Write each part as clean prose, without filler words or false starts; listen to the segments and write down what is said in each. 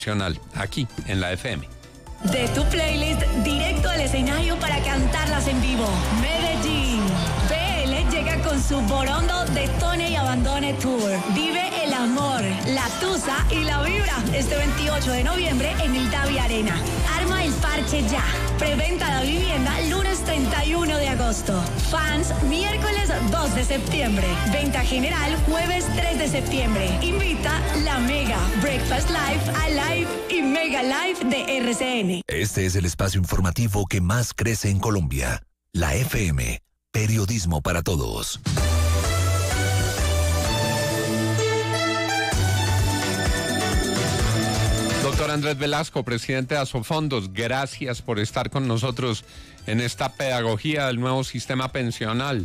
aquí en la FM. De tu playlist directo al escenario para cantarlas en vivo. Medellín. PL llega con su Borondo Detone y Abandone Tour. Vive el amor, la tusa y la vibra este 28 de noviembre en el Davi Arena. Arma el parche ya. Preventa la vivienda lunes 31 de agosto. Fans miércoles 2 de septiembre. Venta general jueves 3 de septiembre. Invita la Mega, Breakfast Live, Alive y Mega Live de RCN. Este es el espacio informativo que más crece en Colombia. La FM. Periodismo para todos. Doctor Andrés Velasco, presidente de Asofondos, gracias por estar con nosotros en esta pedagogía del nuevo sistema pensional.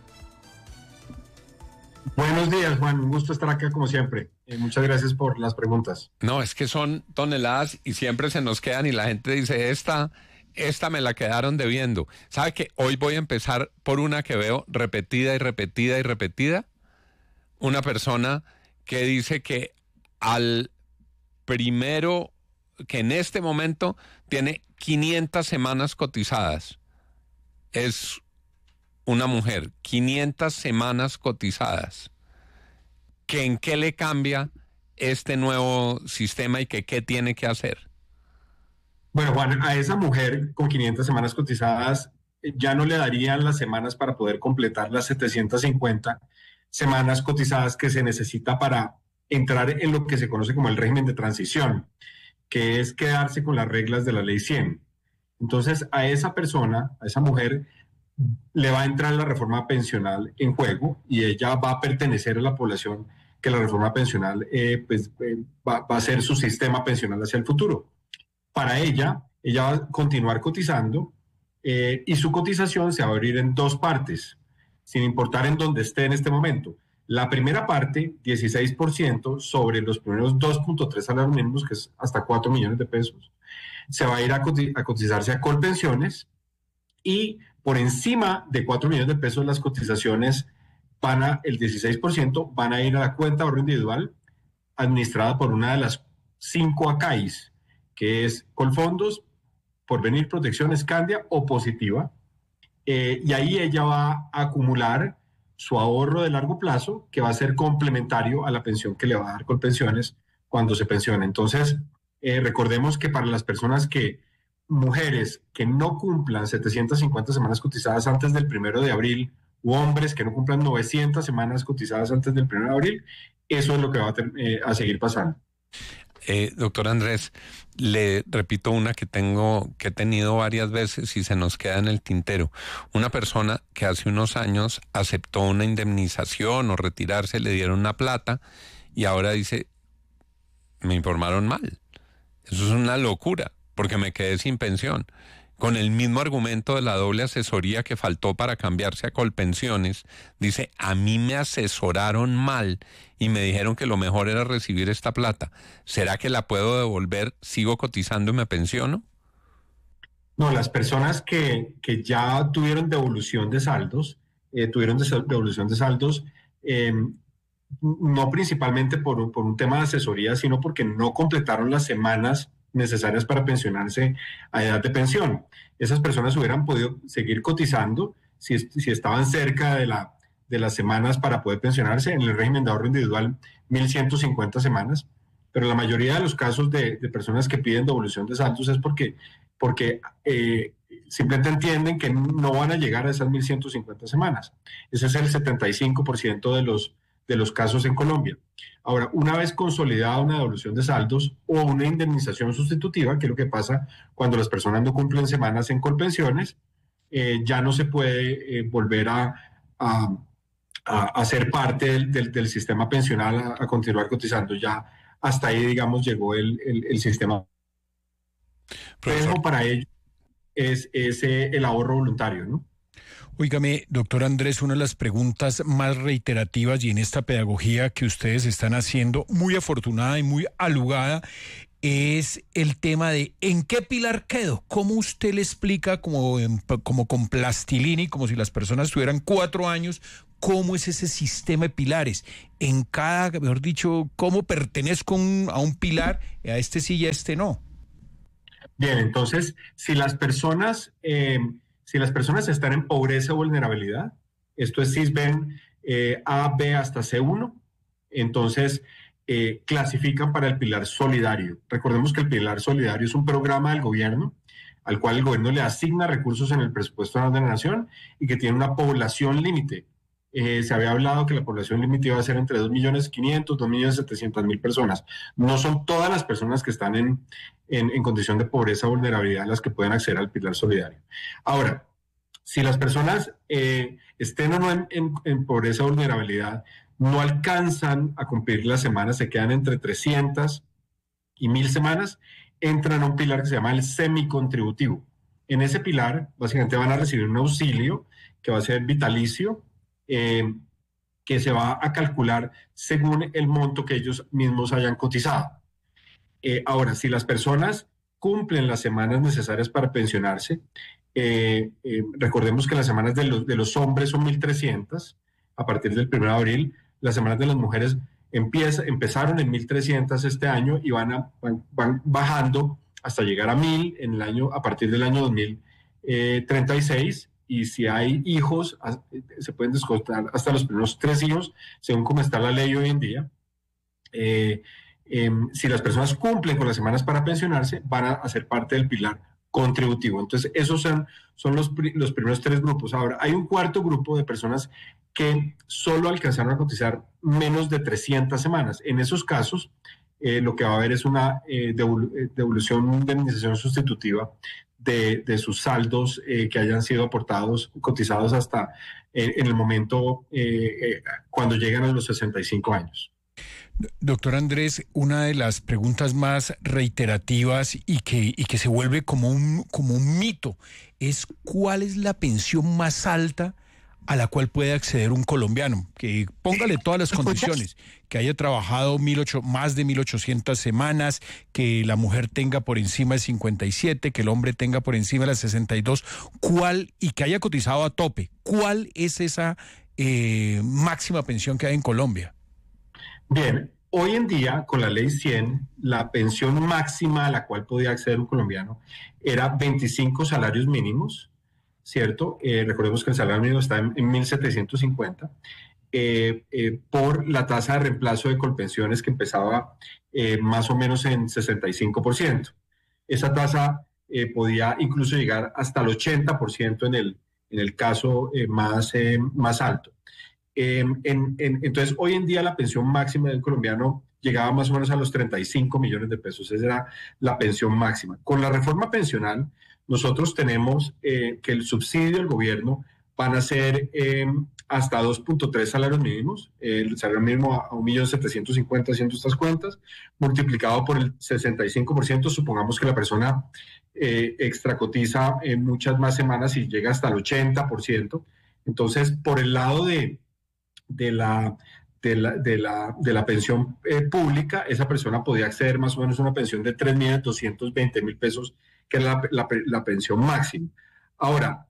Buenos días, Juan. Un gusto estar acá como siempre. Muchas gracias por las preguntas. No, es que son toneladas y siempre se nos quedan y la gente dice, esta me la quedaron debiendo. ¿Sabe que hoy voy a empezar por una que veo repetida y repetida y repetida? Una persona que dice que al primero, que en este momento tiene 500 semanas cotizadas. Es una mujer, 500 semanas cotizadas. ¿Que en qué le cambia este nuevo sistema y que qué tiene que hacer? Bueno, Juan, a esa mujer con 500 semanas cotizadas ya no le darían las semanas para poder completar las 750 semanas cotizadas que se necesita para entrar en lo que se conoce como el régimen de transición, que es quedarse con las reglas de la Ley 100. Entonces, a esa persona, a esa mujer, le va a entrar la reforma pensional en juego y ella va a pertenecer a la población que la reforma pensional va a ser su sistema pensional hacia el futuro. Para ella va a continuar cotizando y su cotización se va a abrir en dos partes, sin importar en dónde esté en este momento. La primera parte, 16% sobre los primeros 2.3 salarios mínimos, que es hasta 4 millones de pesos, se va a ir a cotizarse a Colpensiones y por encima de 4 millones de pesos las cotizaciones el 16% van a ir a la cuenta de ahorro individual administrada por una de las 5 ACAIs, que es Colfondos, Porvenir, Protección, Scandia o Positiva, y ahí ella va a acumular su ahorro de largo plazo, que va a ser complementario a la pensión que le va a dar Colpensiones cuando se pensione. Entonces, recordemos que para las personas mujeres que no cumplan 750 semanas cotizadas antes del 1 de abril, u hombres que no cumplan 900 semanas cotizadas antes del 1 de abril, eso es lo que va a seguir pasando. Doctor Andrés, le repito una que he tenido varias veces y se nos queda en el tintero. Una persona que hace unos años aceptó una indemnización o retirarse, le dieron una plata y ahora dice, me informaron mal. Eso es una locura, porque me quedé sin pensión. Con el mismo argumento de la doble asesoría que faltó para cambiarse a Colpensiones, dice, a mí me asesoraron mal y me dijeron que lo mejor era recibir esta plata. ¿Será que la puedo devolver, sigo cotizando y me pensiono? No, las personas que ya tuvieron devolución de saldos, no principalmente por un tema de asesoría, sino porque no completaron las semanas necesarias para pensionarse a edad de pensión. Esas personas hubieran podido seguir cotizando si estaban cerca de las semanas para poder pensionarse en el régimen de ahorro individual 1.150 semanas, pero la mayoría de los casos de personas que piden devolución de saldos es porque simplemente entienden que no van a llegar a esas 1.150 semanas. Ese es el 75% de los casos en Colombia. Ahora, una vez consolidada una devolución de saldos o una indemnización sustitutiva, que es lo que pasa cuando las personas no cumplen semanas en Colpensiones, ya no se puede volver a ser parte del sistema pensional, a continuar cotizando. Ya hasta ahí, digamos, llegó el sistema. Pero para ello es el ahorro voluntario, ¿no? Óigame, doctor Andrés, una de las preguntas más reiterativas y en esta pedagogía que ustedes están haciendo, muy afortunada y muy alugada, es el tema de ¿en qué pilar quedo? ¿Cómo usted le explica como con plastilina y como si las personas tuvieran 4 años, cómo es ese sistema de pilares? En cada, mejor dicho, ¿cómo pertenezco a un pilar? A este sí y a este no. Bien, entonces, si las personas están en pobreza o vulnerabilidad, esto es SISBEN A, B hasta C1, entonces clasifican para el pilar solidario. Recordemos que el pilar solidario es un programa del gobierno al cual el gobierno le asigna recursos en el presupuesto de la nación y que tiene una población límite. Se había hablado que la población límite iba a ser entre 2.500.000, 2.700.000 personas. No son todas las personas que están en condición de pobreza o vulnerabilidad las que pueden acceder al pilar solidario. Ahora, si las personas estén o no en pobreza o vulnerabilidad, no alcanzan a cumplir las semanas, se quedan entre 300 y 1.000 semanas, entran a un pilar que se llama el semicontributivo. En ese pilar, básicamente van a recibir un auxilio que va a ser vitalicio, que se va a calcular según el monto que ellos mismos hayan cotizado. Ahora, si las personas cumplen las semanas necesarias para pensionarse, recordemos que las semanas de los hombres son 1.300 a partir del 1 de abril, las semanas de las mujeres empezaron en 1.300 este año y van bajando hasta llegar a 1.000 a partir del año 2036, y si hay hijos, se pueden descontar hasta los primeros 3 hijos, según como está la ley hoy en día. Si las personas cumplen con las semanas para pensionarse, van a hacer parte del pilar contributivo. Entonces, esos son los primeros 3 grupos. Ahora, hay un cuarto grupo de personas que solo alcanzaron a cotizar menos de 300 semanas. En esos casos, lo que va a haber es una devolución, indemnización sustitutiva de sus saldos que hayan sido aportados, cotizados hasta en el momento cuando llegan a los 65 años. Doctor Andrés, una de las preguntas más reiterativas y que se vuelve como un mito es ¿cuál es la pensión más alta a la cual puede acceder un colombiano? Que póngale todas las condiciones, que haya trabajado más de 1.800 semanas, que la mujer tenga por encima de 57, que el hombre tenga por encima de las 62, y que haya cotizado a tope. ¿Cuál es esa máxima pensión que hay en Colombia? Bien, hoy en día, con la ley 100, la pensión máxima a la cual podía acceder un colombiano era 25 salarios mínimos, ¿cierto? Recordemos que el salario mínimo está en 1.750, por la tasa de reemplazo de colpensiones que empezaba más o menos en 65%. Esa tasa podía incluso llegar hasta el 80% en el caso más alto. Entonces, hoy en día la pensión máxima del colombiano llegaba más o menos a los 35 millones de pesos. Esa era la pensión máxima. Con la reforma pensional, nosotros tenemos que el subsidio del gobierno van a ser hasta 2.3 salarios mínimos, el salario mínimo a 1.750.000, haciendo estas cuentas, multiplicado por el 65%, supongamos que la persona extracotiza muchas más semanas y llega hasta el 80%. Entonces, por el lado de la pensión pública, esa persona podía acceder más o menos a una pensión de 3.220.000 pesos, que es la pensión máxima. Ahora,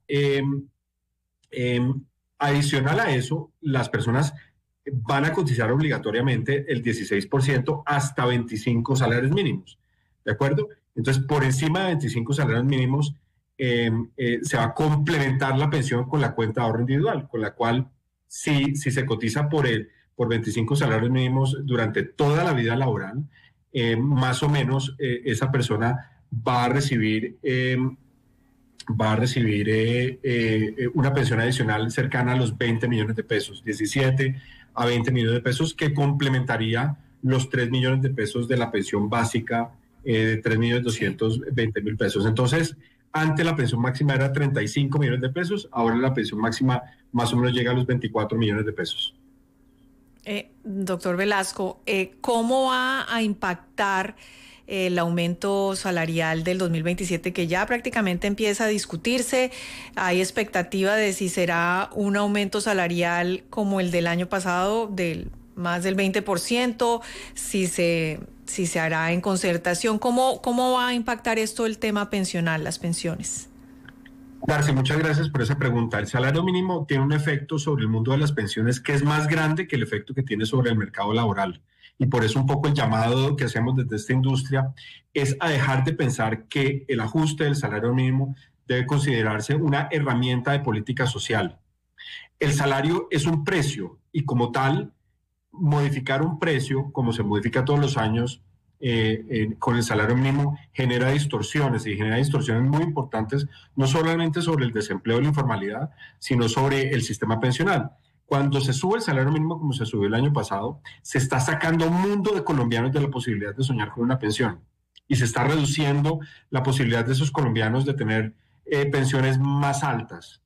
adicional a eso, las personas van a cotizar obligatoriamente el 16% hasta 25 salarios mínimos, ¿de acuerdo? Entonces, por encima de 25 salarios mínimos, se va a complementar la pensión con la cuenta de ahorro individual, con la cual si se cotiza por 25 salarios mínimos durante toda la vida laboral, más o menos esa persona va a recibir una pensión adicional cercana a los 20 millones de pesos, 17 a 20 millones de pesos, que complementaría los 3 millones de pesos de la pensión básica de 3.220.000 pesos. Entonces, antes la pensión máxima era 35 millones de pesos, ahora la pensión máxima más o menos llega a los 24 millones de pesos. Doctor Velasco, ¿cómo va a impactar el aumento salarial del 2027, que ya prácticamente empieza a discutirse? Hay expectativa de si será un aumento salarial como el del año pasado, del más del 20%, si se hará en concertación. ¿Cómo va a impactar esto el tema pensional, las pensiones? Darcy, muchas gracias por esa pregunta. El salario mínimo tiene un efecto sobre el mundo de las pensiones que es más grande que el efecto que tiene sobre el mercado laboral. Y por eso un poco el llamado que hacemos desde esta industria es a dejar de pensar que el ajuste del salario mínimo debe considerarse una herramienta de política social. El salario es un precio y como tal, modificar un precio, como se modifica todos los años, con el salario mínimo genera distorsiones y genera distorsiones muy importantes, no solamente sobre el desempleo y la informalidad, sino sobre el sistema pensional. Cuando se sube el salario mínimo como se subió el año pasado, se está sacando a un mundo de colombianos de la posibilidad de soñar con una pensión y se está reduciendo la posibilidad de esos colombianos de tener pensiones más altas.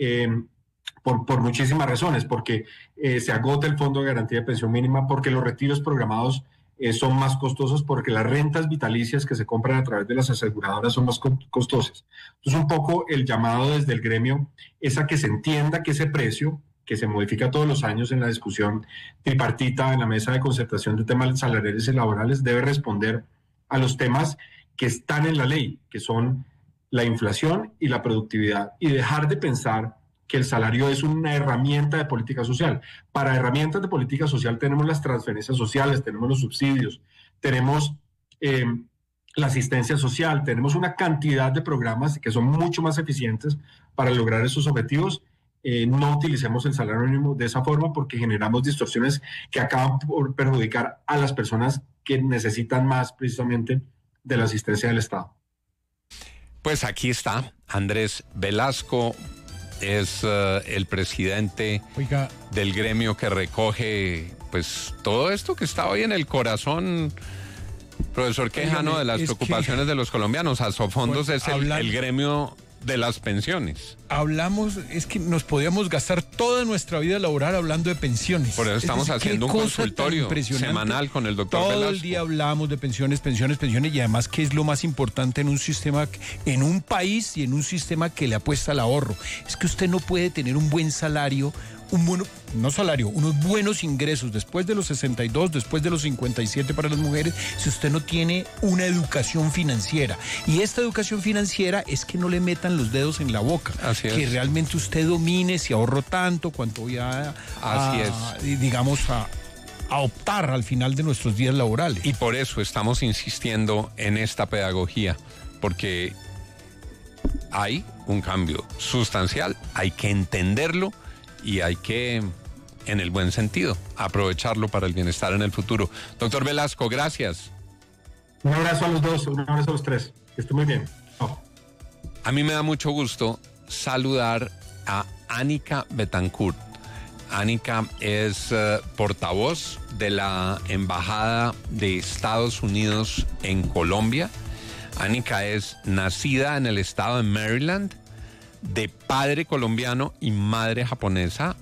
Por muchísimas razones, porque se agota el Fondo de Garantía de Pensión Mínima, porque los retiros programados son más costosos, porque las rentas vitalicias que se compran a través de las aseguradoras son más costosas. Entonces, un poco el llamado desde el gremio es a que se entienda que ese precio, que se modifica todos los años en la discusión tripartita, en la mesa de concertación de temas salariales y laborales, debe responder a los temas que están en la ley, que son la inflación y la productividad, y dejar de pensar que el salario es una herramienta de política social. Para herramientas de política social tenemos las transferencias sociales, tenemos los subsidios, tenemos la asistencia social, tenemos una cantidad de programas que son mucho más eficientes para lograr esos objetivos. No utilicemos el salario mínimo de esa forma porque generamos distorsiones que acaban por perjudicar a las personas que necesitan más precisamente de la asistencia del Estado. Pues aquí está Andrés Velasco, es el presidente del gremio que recoge pues todo esto que está hoy en el corazón, profesor Quijano, de las preocupaciones de los colombianos. Asofondos es el gremio de las pensiones. Hablamos, es que nos podríamos gastar toda nuestra vida laboral hablando de pensiones. Por eso estamos haciendo un consultorio semanal con el doctor Velasco. Todo el día hablamos de pensiones y además qué es lo más importante en un sistema, en un país y en un sistema que le apuesta al ahorro. Es que usted no puede tener un buen salario, unos buenos ingresos después de los 62, después de los 57 para las mujeres, si usted no tiene una educación financiera. Y esta educación financiera es que no le metan los dedos en la boca. Así es. Que realmente usted domine si ahorro tanto, cuánto voy a optar al final de nuestros días laborales. Y por eso estamos insistiendo en esta pedagogía, porque hay un cambio sustancial, hay que entenderlo y hay que, en el buen sentido, aprovecharlo para el bienestar en el futuro. Doctor Velasco, gracias. Un abrazo a los dos, un abrazo a los tres. Que esté muy bien. A mí me da mucho gusto saludar a Anika Betancourt. Anika es portavoz de la Embajada de Estados Unidos en Colombia. Anika es nacida en el estado de Maryland, de padre colombiano y madre japonesa,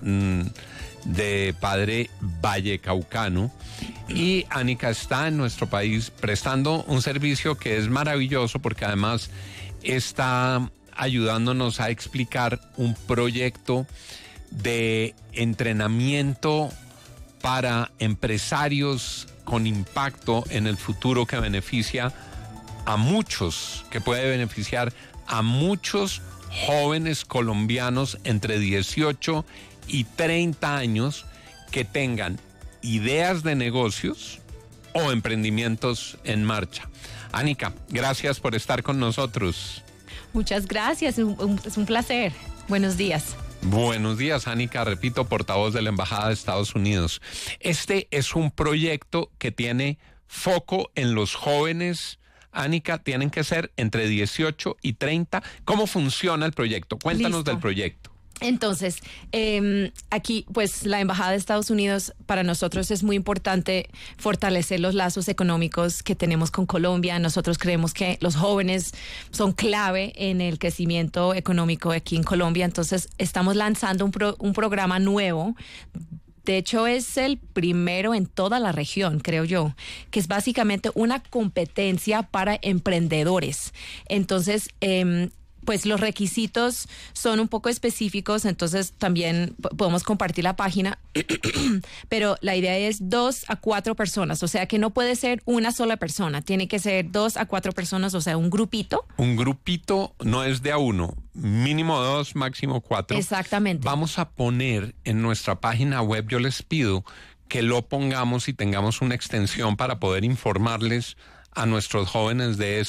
de padre vallecaucano. Y Anika está en nuestro país prestando un servicio que es maravilloso porque además está ayudándonos a explicar un proyecto de entrenamiento para empresarios con impacto en el futuro que beneficia a muchos, que puede beneficiar a muchos jóvenes colombianos entre 18 y 30 años que tengan ideas de negocios o emprendimientos en marcha. Anika, gracias por estar con nosotros. Muchas gracias, es un placer. Buenos días. Buenos días, Anika, repito, portavoz de la Embajada de Estados Unidos. Este es un proyecto que tiene foco en los jóvenes. Anika, tienen que ser entre 18 y 30. ¿Cómo funciona el proyecto? Cuéntanos. Listo. Del proyecto. Entonces, aquí, pues, la Embajada de Estados Unidos, para nosotros es muy importante fortalecer los lazos económicos que tenemos con Colombia. Nosotros creemos que los jóvenes son clave en el crecimiento económico aquí en Colombia. Entonces, estamos lanzando un programa nuevo. De hecho, es el primero en toda la región, creo yo, que es básicamente una competencia para emprendedores. Entonces, pues los requisitos son un poco específicos, entonces también podemos compartir la página, pero la idea es 2 a 4 personas, o sea que no puede ser una sola persona, tiene que ser 2 a 4 personas, o sea, un grupito. Un grupito no es de a uno, mínimo 2, máximo 4. Exactamente. Vamos a poner en nuestra página web, yo les pido que lo pongamos y tengamos una extensión para poder informarles a nuestros jóvenes de